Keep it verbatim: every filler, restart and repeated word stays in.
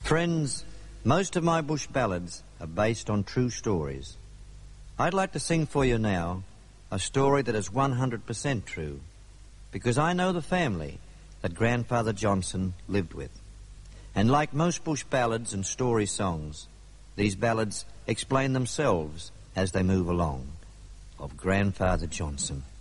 Friends, most of my bush ballads are based on true stories. I'd like to sing for you now a story that is one hundred percent true, because I know the family that Grandfather Johnson lived with. And like most bush ballads and story songs, these ballads explain themselves as they move along. Of Grandfather Johnson.